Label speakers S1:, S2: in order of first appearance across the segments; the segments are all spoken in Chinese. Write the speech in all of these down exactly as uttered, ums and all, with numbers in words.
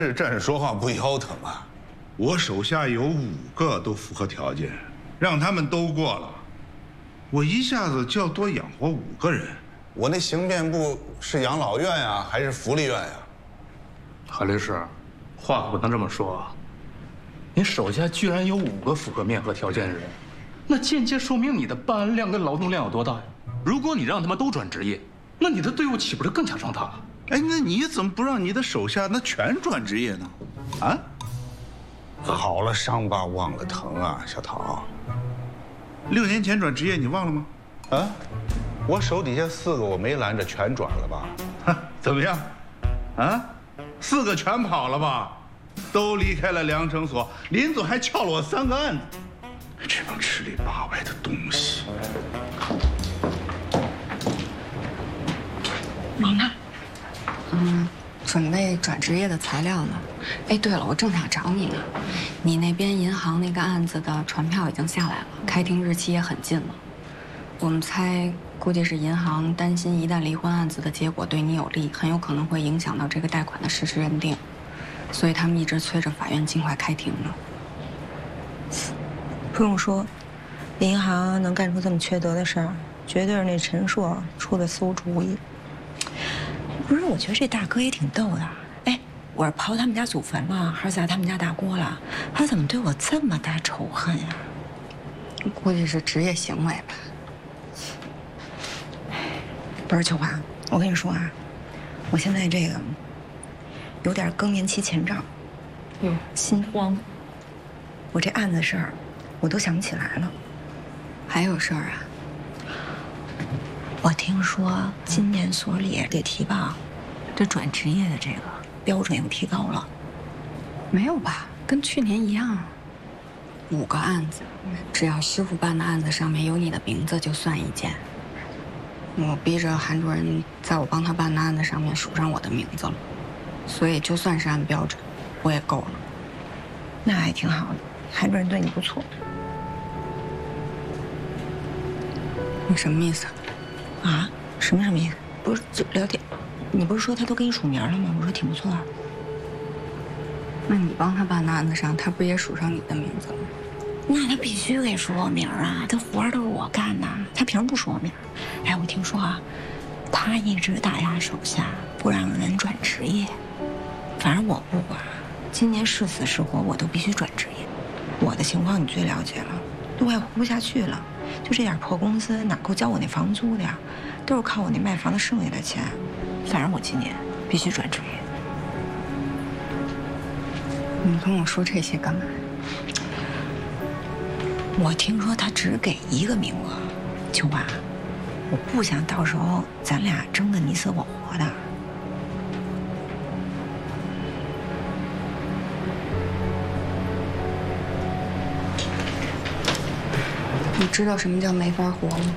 S1: 是站着说话不腰疼啊！
S2: 我手下有五个都符合条件，让他们都过了，我一下子就要多养活五个人。
S1: 我那刑辩部是养老院呀，还是福利院呀？
S3: 韩律师，话可不能这么说啊！你手下居然有五个符合面和条件的人，那间接说明你的办案量跟劳动量有多大呀？如果你让他们都转职业，那你的队伍岂不是更强壮大了？
S2: 哎，那你怎么不让你的手下那全转职业呢？啊？
S1: 好了，伤疤忘了疼啊，小陶。
S2: 六年前转职业你忘了吗？
S1: 啊？我手底下四个我没拦着，全转了吧？
S2: 哈，怎么样？啊？四个全跑了吧？都离开了量程所，林总还撬了我三个案子。这帮吃里扒外的东西。
S4: 忙呢？嗯，准备转职业的材料呢。哎，对了，我正想找你呢。你那边银行那个案子的传票已经下来了，开庭日期也很近了。我们猜，估计是银行担心一旦离婚案子的结果对你有利，很有可能会影响到这个贷款的实施认定，所以他们一直催着法院尽快开庭呢。
S5: 不用说，银行能干出这么缺德的事儿，绝对是那陈硕出的馊主意。不是，我觉得这大哥也挺逗的。哎，我是刨他们家祖坟了，还是砸他们家大锅了？他怎么对我这么大仇恨呀？
S4: 估计是职业行为吧。
S5: 不是秋华，我跟你说啊，我现在这个有点更年期前兆，哟，心慌。我这案子事儿，我都想不起来了。
S4: 还有事儿啊？
S5: 我听说今年所里给提报，这转职业的这个标准又提高了。
S4: 没有吧？跟去年一样。五个案子，只要师傅办的案子上面有你的名字，就算一件。我逼着韩主任在我帮他办的案子上面署上我的名字了，所以就算是按标准，我也够了。
S5: 那还挺好的，韩主任对你不错。
S4: 你什么意思？
S5: 啊？什么什么意思？不是就聊天，你不是说他都给你署名了吗？我说挺不错啊。
S4: 那你帮他办的案子上，他不也署上你的名字了吗？
S5: 那他必须给署我名啊！他活儿都是我干的，他凭什么不署我名？哎，我听说啊，他一直打压手下，不让人转职业。反正我不管，今年是死是活，我都必须转职业。我的情况你最了解了，我也活不下去了。就这点破工资，哪够交我那房租的呀？都是靠我那卖房子剩下的钱。反正我今年必须转职业。
S4: 你跟我说这些干嘛？
S5: 我听说他只给一个名额，秋华，我不想到时候咱俩争得你死我活的。
S4: 你知道什么叫没法活吗？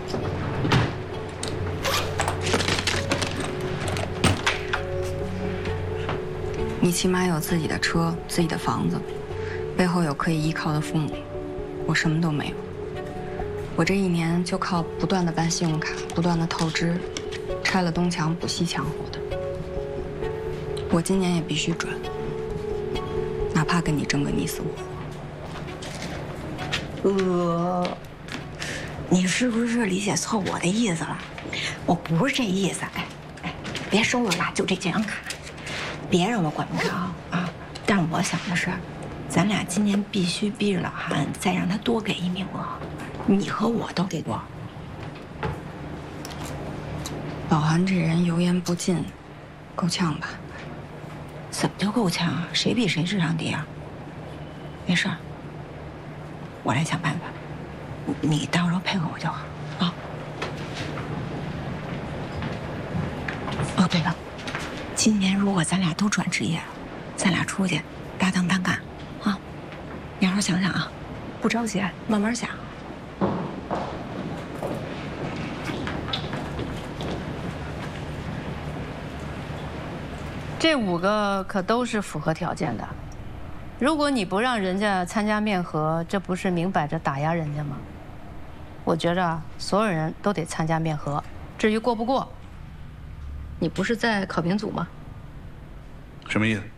S4: 你起码有自己的车、自己的房子，背后有可以依靠的父母。我什么都没有，我这一年就靠不断的办信用卡，不断的透支，拆了东墙补西墙活的。我今年也必须转，哪怕跟你争个你死我活。
S5: 呃，你是不是理解错我的意思了？我不是这意思，哎哎，别收了啦，就这几张卡，别人我管不着啊。但是我想的是，咱俩今年必须逼着老韩再让他多给一名额，你和我都得多。
S4: 老韩这人油盐不进，够呛吧？
S5: 怎么就够呛啊？谁比谁智商低啊？没事儿，我来想办法，你到时候配合我就好啊。哦，对了，今年如果咱俩都转职业，咱俩出去搭档单干。你好好想想啊，不着急，慢慢想。
S6: 这五个可都是符合条件的。如果你不让人家参加面核，这不是明摆着打压人家吗？我觉着所有人都得参加面核，至于过不过，你不是在考评组吗？
S2: 什么意思？